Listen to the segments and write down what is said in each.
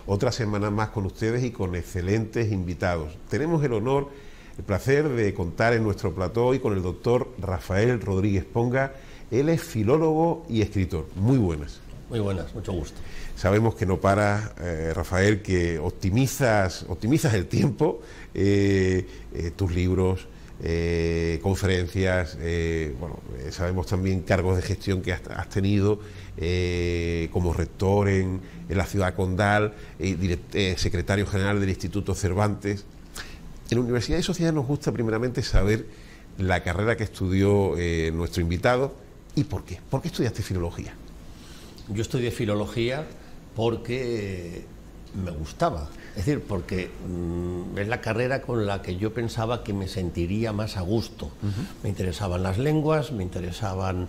otra semana más con ustedes y con excelentes invitados. Tenemos el honor, el placer de contar en nuestro plató hoy con el doctor Rafael Rodríguez Ponga. Él es filólogo y escritor. Muy buenas. Muy buenas, mucho gusto. Sabemos que no para, Rafael, que optimizas el tiempo, tus libros, conferencias, sabemos también cargos de gestión que has tenido como rector en la ciudad condal, secretario general del Instituto Cervantes. En Universidad y Sociedad nos gusta primeramente saber la carrera que estudió nuestro invitado y por qué. ¿Por qué estudiaste filología? Yo estudié filología porque me gustaba, es decir, porque es la carrera con la que yo pensaba que me sentiría más a gusto. Me interesaban las lenguas, me interesaban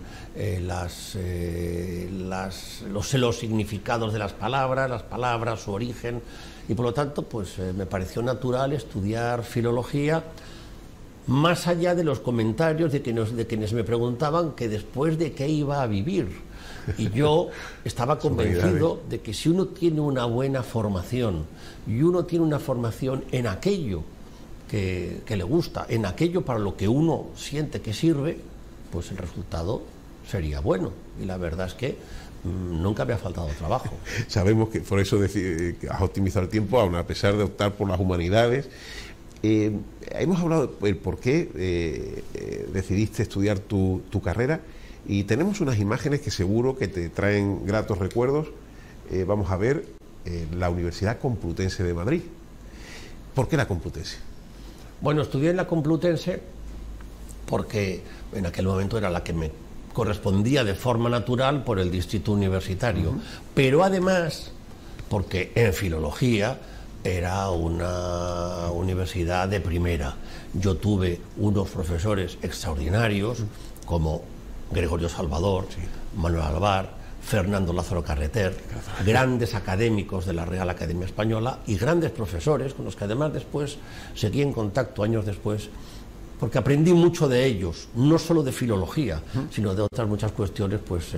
los significados de las palabras, su origen, y por lo tanto pues me pareció natural estudiar filología, más allá de los comentarios de quienes me preguntaban que después de qué iba a vivir. Y yo estaba convencido de que si uno tiene una buena formación y uno tiene una formación en aquello que le gusta, en aquello para lo que uno siente que sirve, pues el resultado sería bueno. Y la verdad es que nunca me ha faltado trabajo. Sabemos que por eso has optimizado el tiempo, aun a pesar de optar por las humanidades. Hemos hablado del por qué decidiste estudiar tu carrera. Y tenemos unas imágenes que seguro que te traen gratos recuerdos. Vamos a ver la Universidad Complutense de Madrid. ¿Por qué la Complutense? Bueno, estudié en la Complutense porque en aquel momento era la que me correspondía de forma natural por el distrito universitario, pero además porque en filología era una universidad de primera. Yo tuve unos profesores extraordinarios como Gregorio Salvador, Manuel Alvar, Fernando Lázaro Carreter, grandes académicos de la Real Academia Española y grandes profesores con los que además después seguí en contacto años después, porque aprendí mucho de ellos, no solo de filología, sino de otras muchas cuestiones pues,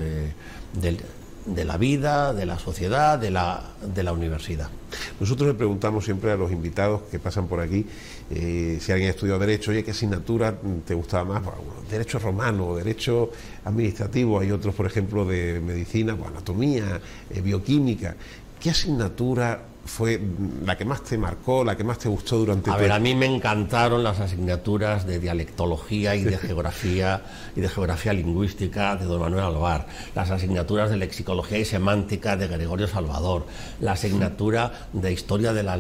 de la vida, de la sociedad, de la universidad. Nosotros le preguntamos siempre a los invitados que pasan por aquí si alguien ha estudiado Derecho, oye, ¿qué asignatura te gustaba más? Bueno, Derecho romano, Derecho administrativo, hay otros, por ejemplo, de Medicina, Anatomía, Bioquímica. ¿Qué asignatura fue la que más te marcó, la que más te gustó durante a mí me encantaron las asignaturas de dialectología y de geografía lingüística de don Manuel Alvar, las asignaturas de lexicología y semántica de Gregorio Salvador, la asignatura de historia de la